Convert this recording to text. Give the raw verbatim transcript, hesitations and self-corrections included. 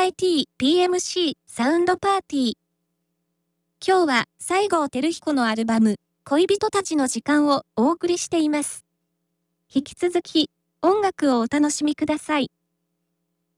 アイティー ピーエムシー サウンドパーティー。今日は西郷輝彦のアルバム、恋人たちの時間をお送りしています。引き続き、音楽をお楽しみください。